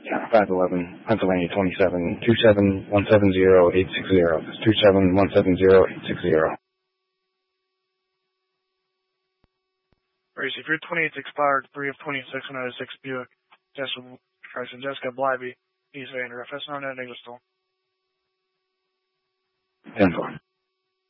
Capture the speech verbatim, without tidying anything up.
Yeah, five eleven, Pennsylvania twenty-seven, two seven one seven zero eight six zero. That's two seven one seven zero eight six zero. Race, if your twenty-eight's expired, three of twenty-six and oh six Buick, Jessica, Jessica Blyby, East Vander, F S R net Englishville. ten four.